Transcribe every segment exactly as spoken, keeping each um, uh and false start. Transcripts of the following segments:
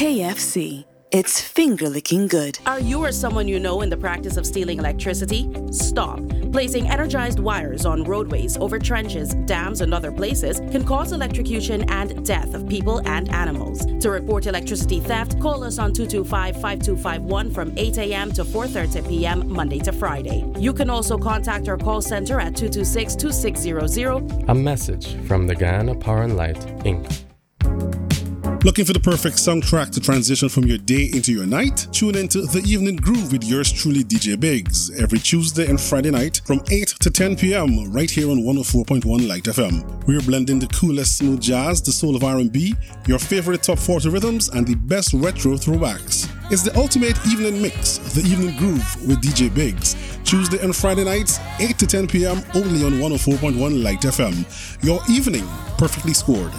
K F C. It's finger-licking good. Are you or someone you know in the practice of stealing electricity? Stop. Placing energized wires on roadways, over trenches, dams, and other places can cause electrocution and death of people and animals. To report electricity theft, call us on two two five, five two five one from eight a.m. to four thirty p.m. Monday to Friday. You can also contact our call center at two two six, two six zero zero. A message from the Guyana Power and Light, Incorporated. Looking for the perfect soundtrack to transition from your day into your night? Tune into The Evening Groove with yours truly, D J Biggs, every Tuesday and Friday night from eight to ten p.m. right here on one oh four point one Light F M. We're blending the coolest smooth jazz, the soul of R and B, your favorite top forty rhythms, and the best retro throwbacks. It's the ultimate evening mix, The Evening Groove with D J Biggs. Tuesday and Friday nights, eight to ten p.m. only on one oh four point one Light F M. Your evening perfectly scored.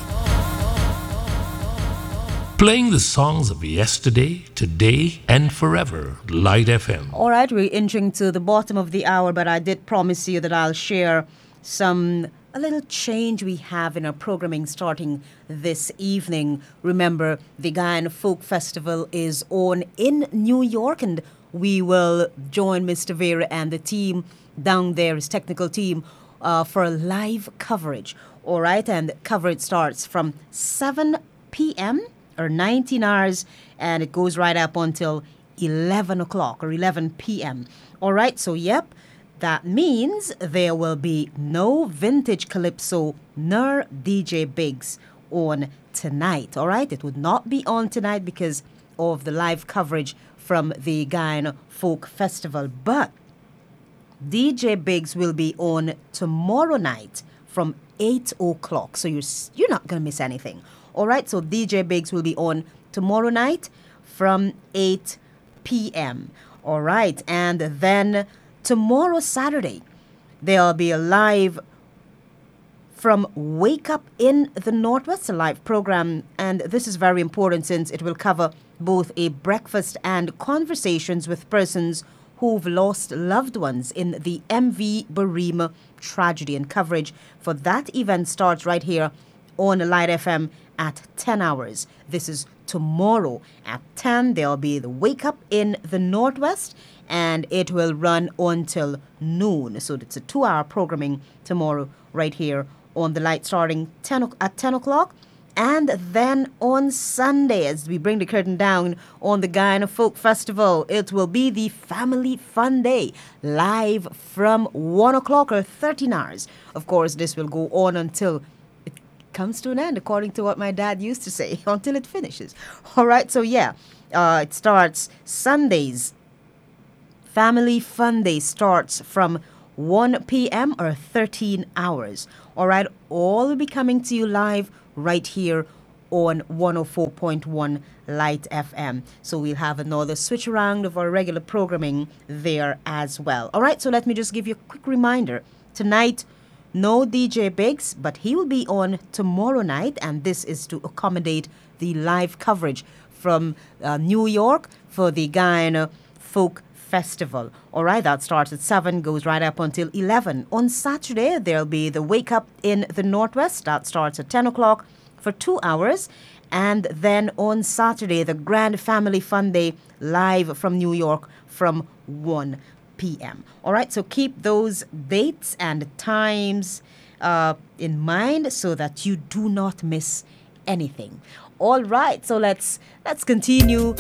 Playing the songs of yesterday, today, and forever. Light F M. All right, we're inching to the bottom of the hour, but I did promise you that I'll share some, a little change we have in our programming starting this evening. Remember, the Guyana Folk Festival is on in New York, and we will join Mister Vera and the team down there, his technical team, uh, for a live coverage. All right, and coverage starts from seven p.m. or nineteen hours, and it goes right up until eleven o'clock or eleven p.m. All right, so yep, that means there will be no Vintage Calypso nor D J Biggs on tonight. All right, it would not be on tonight because of the live coverage from the Guyana Folk Festival, but D J Biggs will be on tomorrow night from eight o'clock, so you're you're not going to miss anything. All right, so D J Biggs will be on tomorrow night from eight p.m. All right, and then tomorrow, Saturday, there'll be a live from Wake Up in the Northwest, a live program. And this is very important since it will cover both a breakfast and conversations with persons who've lost loved ones in the M V Barima tragedy. And coverage for that event starts right here on Light F M at ten hours. This is tomorrow at ten. There'll be the Wake Up in the Northwest, and it will run until noon. So it's a two-hour programming tomorrow right here on the Light, starting ten o- at ten o'clock. And then on Sunday, as we bring the curtain down on the Guyana Folk Festival, it will be the Family Fun Day, live from one o'clock or thirteen hours. Of course, this will go on until comes to an end, according to what my dad used to say, until it finishes. All right, so yeah, uh, it starts Sundays. Family Fun Day starts from one p.m. or thirteen hours. All right, all will be coming to you live right here on one oh four point one Light F M. So we'll have another switch around of our regular programming there as well. All right, so let me just give you a quick reminder. Tonight, no D J Biggs, but he will be on tomorrow night, and this is to accommodate the live coverage from uh, New York for the Guyana Folk Festival. All right, that starts at seven, goes right up until eleven. On Saturday, there'll be the Wake Up in the Northwest. That starts at ten o'clock for two hours. And then on Saturday, the Grand Family Fun Day live from New York from one p.m. All right, so keep those dates and times uh, in mind so that you do not miss anything. All right, so let's let's continue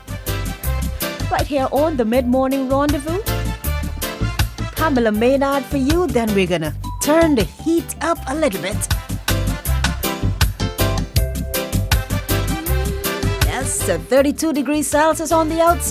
right here on the Mid-Morning Rendezvous. Pamela Maynard for you. Then we're gonna turn the heat up a little bit. Yes, so thirty-two degrees Celsius on the outside.